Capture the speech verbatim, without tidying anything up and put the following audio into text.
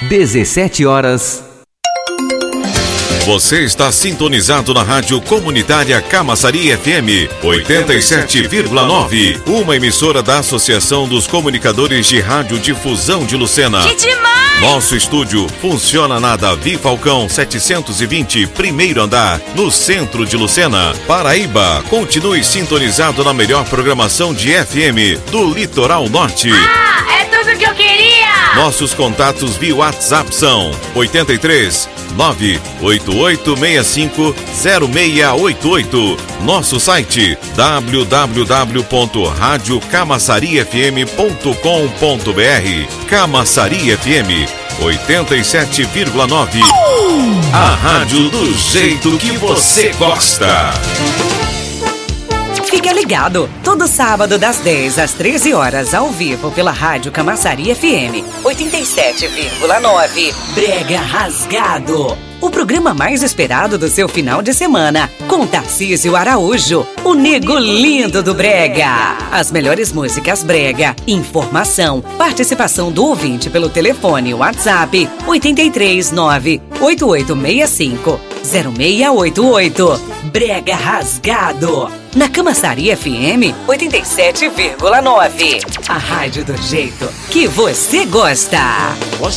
dezessete horas. Você está sintonizado na Rádio Comunitária Camaçari F M oitenta e sete vírgula nove, uma emissora da Associação dos Comunicadores de Radiodifusão de Lucena. Que demais! Nosso estúdio funciona na Davi Falcão setecentos e vinte, primeiro andar, no centro de Lucena, Paraíba. Continue sintonizado na melhor programação de F M do Litoral Norte. Ah, é tudo que eu queria! Nossos contatos via WhatsApp são oitenta e três, nove oito oito seis cinco zero seis oito oito. Nosso site w w w ponto rádio camaçari f m ponto com ponto b r. Camaçari F M oitenta e sete vírgula nove. A rádio do jeito que você gosta. Fica ligado, todo sábado das dez às treze horas, ao vivo pela Rádio Camaçari F M oitenta e sete vírgula nove. Brega Rasgado, o programa mais esperado do seu final de semana, com Tarcísio Araújo, o nego lindo do Brega. As melhores músicas Brega, informação, participação do ouvinte pelo telefone WhatsApp oitenta e três, nove oito oito seis cinco zero seis oito oito. Brega Rasgado, na Camaçari F M oitenta e sete vírgula nove. A rádio do jeito que você gosta.